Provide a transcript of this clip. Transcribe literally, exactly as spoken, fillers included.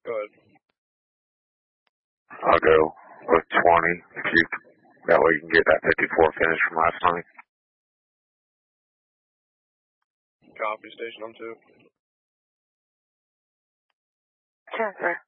Go ahead. I'll go with twenty. If you, that way you can get that fifty-four finish from last night. Copy, station on two. Transfer.